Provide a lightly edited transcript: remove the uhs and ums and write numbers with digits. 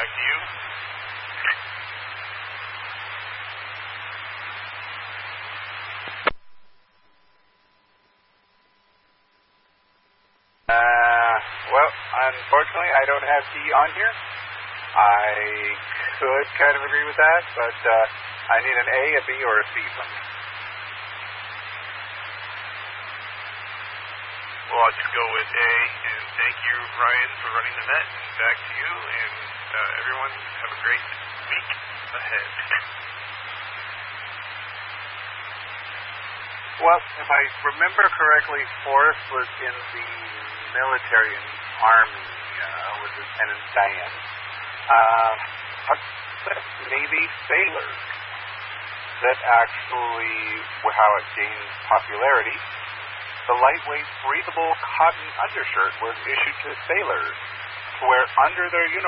back to you. Well, unfortunately, I don't have D on here. I could kind of agree with that, but I need an A, a B, or a C from you. Well, I'll just go with A, and thank you, Ryan, for running the net. And back to you, and everyone, have a great week ahead. Well, if I remember correctly, Forrest was in the military and Army with Lieutenant Diane. Maybe sailors. That actually how it gained popularity. The lightweight, breathable cotton undershirt was issued to sailors to wear under their uniform.